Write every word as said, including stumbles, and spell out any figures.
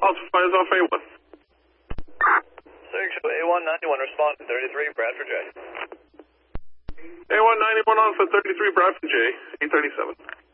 Alpha fires off A one. six A one ninety-one, respond to thirty-three, Bradford J. A one ninety-one on for thirty-three, Bradford J, eight thirty-seven.